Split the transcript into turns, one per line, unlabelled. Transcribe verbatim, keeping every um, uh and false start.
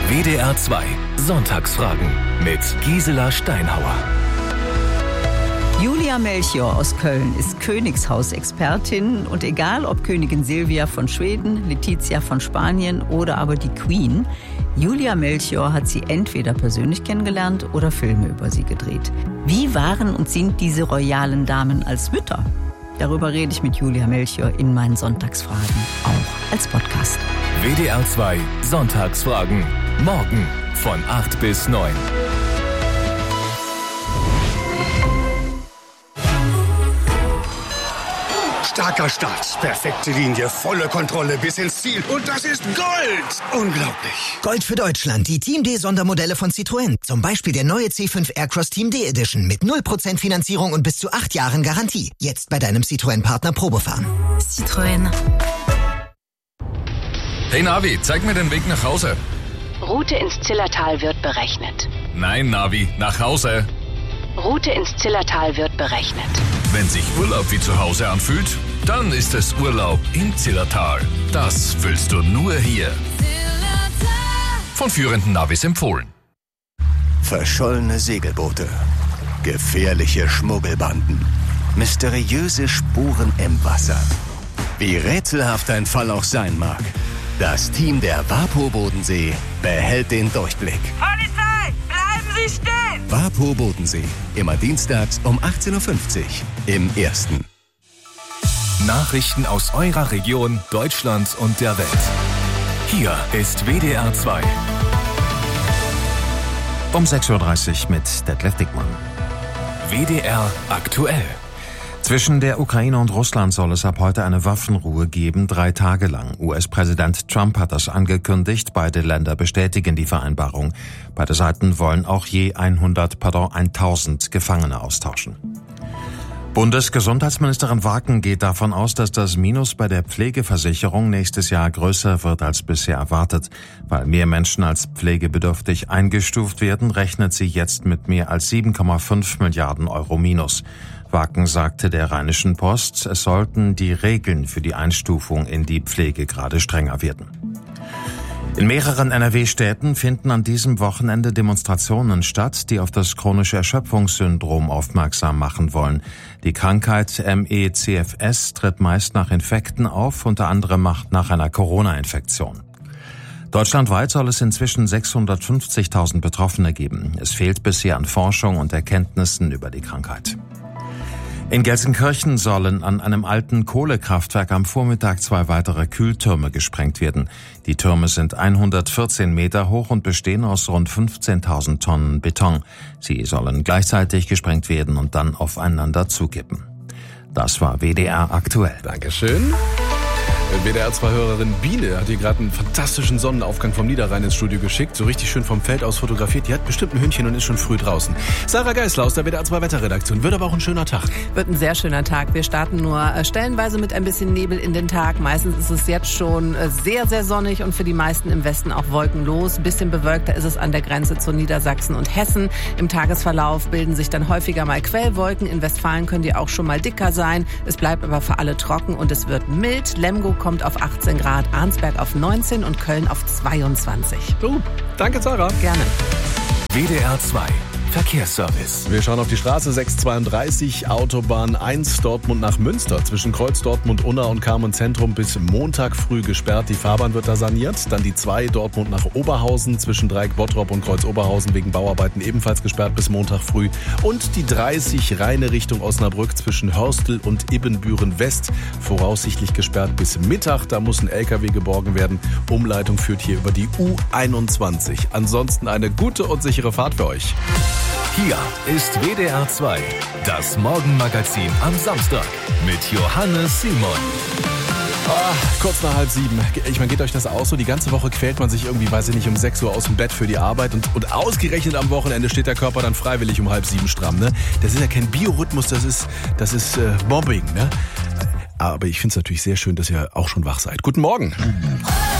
W D R zwei Sonntagsfragen mit Gisela Steinhauer.
Julia Melchior aus Köln ist Königshausexpertin und egal ob Königin Silvia von Schweden, Letizia von Spanien oder aber die Queen, Julia Melchior hat sie entweder persönlich kennengelernt oder Filme über sie gedreht. Wie waren und sind diese royalen Damen als Mütter? Darüber rede ich mit Julia Melchior in meinen Sonntagsfragen, auch als Podcast.
W D R zwei Sonntagsfragen. Morgen von acht bis neun.
Starker Start, perfekte Linie, volle Kontrolle bis ins Ziel. Und das ist Gold! Unglaublich.
Gold für Deutschland, die Team D Sondermodelle von Citroën. Zum Beispiel der neue C fünf Aircross Team D Edition mit null Prozent Finanzierung und bis zu acht Jahren Garantie. Jetzt bei deinem Citroën-Partner Probefahren.
Citroën.
Hey Navi, zeig mir den Weg nach Hause.
Route ins Zillertal wird berechnet.
Nein, Navi, nach Hause.
Route ins Zillertal wird berechnet.
Wenn sich Urlaub wie zu Hause anfühlt, dann ist es Urlaub im Zillertal. Das fühlst du nur hier. Von führenden Navis empfohlen.
Verschollene Segelboote, gefährliche Schmuggelbanden, mysteriöse Spuren im Wasser. Wie rätselhaft ein Fall auch sein mag, das Team der WaPo Bodensee behält den Durchblick.
Polizei, bleiben Sie stehen!
WaPo Bodensee, immer dienstags um achtzehn Uhr fünfzig im Ersten.
Nachrichten aus eurer Region, Deutschland und der Welt. Hier ist W D R zwei.
Um sechs Uhr dreißig mit Detlef Dickmann.
W D R aktuell.
Zwischen der Ukraine und Russland soll es ab heute eine Waffenruhe geben, drei Tage lang. U S-Präsident Trump hat das angekündigt. Beide Länder bestätigen die Vereinbarung. Beide Seiten wollen auch je hundert, pardon, tausend Gefangene austauschen. Bundesgesundheitsministerin Waken geht davon aus, dass das Minus bei der Pflegeversicherung nächstes Jahr größer wird als bisher erwartet. Weil mehr Menschen als pflegebedürftig eingestuft werden, rechnet sie jetzt mit mehr als sieben Komma fünf Milliarden Euro Minus. Waken sagte der Rheinischen Post, es sollten die Regeln für die Einstufung in die Pflege gerade strenger werden. In mehreren N R W-Städten finden an diesem Wochenende Demonstrationen statt, die auf das chronische Erschöpfungssyndrom aufmerksam machen wollen. Die Krankheit M E C F S tritt meist nach Infekten auf, unter anderem nach einer Corona-Infektion. Deutschlandweit soll es inzwischen sechshundertfünfzigtausend Betroffene geben. Es fehlt bisher an Forschung und Erkenntnissen über die Krankheit. In Gelsenkirchen sollen an einem alten Kohlekraftwerk am Vormittag zwei weitere Kühltürme gesprengt werden. Die Türme sind hundertvierzehn Meter hoch und bestehen aus rund fünfzehntausend Tonnen Beton. Sie sollen gleichzeitig gesprengt werden und dann aufeinander zukippen. Das war W D R aktuell.
Dankeschön. W D R zwei Hörerin Biene hat hier gerade einen fantastischen Sonnenaufgang vom Niederrhein ins Studio geschickt. So richtig schön vom Feld aus fotografiert. Die hat bestimmt ein Hündchen und ist schon früh draußen. Sarah Geisler aus der W D R zwei Wetterredaktion. Wird aber auch ein schöner Tag.
Wird ein sehr schöner Tag. Wir starten nur stellenweise mit ein bisschen Nebel in den Tag. Meistens ist es jetzt schon sehr, sehr sonnig und für die meisten im Westen auch wolkenlos. Ein bisschen bewölkter ist es an der Grenze zu Niedersachsen und Hessen. Im Tagesverlauf bilden sich dann häufiger mal Quellwolken. In Westfalen können die auch schon mal dicker sein. Es bleibt aber für alle trocken und es wird mild. Lemgo kommt auf achtzehn Grad, Arnsberg auf neunzehn und Köln auf zweiundzwanzig.
Oh, danke Sarah.
Gerne.
W D R zwei Verkehrsservice.
Wir schauen auf die Straße sechs zweiunddreißig, Autobahn eins, Dortmund nach Münster. Zwischen Kreuz Dortmund, Unna und Carmen Zentrum bis Montag früh gesperrt. Die Fahrbahn wird da saniert. Dann die zwei, Dortmund nach Oberhausen. Zwischen Dreieck Bottrop und Kreuz Oberhausen wegen Bauarbeiten ebenfalls gesperrt bis Montag früh. Und die dreißig, reine Richtung Osnabrück zwischen Hörstel und Ibbenbüren West. Voraussichtlich gesperrt bis Mittag. Da muss ein L K W geborgen werden. Umleitung führt hier über die U einundzwanzig. Ansonsten eine gute und sichere Fahrt für euch.
Hier ist W D R zwei, das Morgenmagazin am Samstag mit Johannes Simon.
Oh, kurz nach halb sieben. Ich meine, geht euch das auch so? Die ganze Woche quält man sich irgendwie, weiß ich nicht, um sechs Uhr aus dem Bett für die Arbeit und, und ausgerechnet am Wochenende steht der Körper dann freiwillig um halb sieben stramm. Ne? Das ist ja kein Biorhythmus, das ist, das ist äh, Mobbing. Ne? Aber ich finde es natürlich sehr schön, dass ihr auch schon wach seid. Guten Morgen.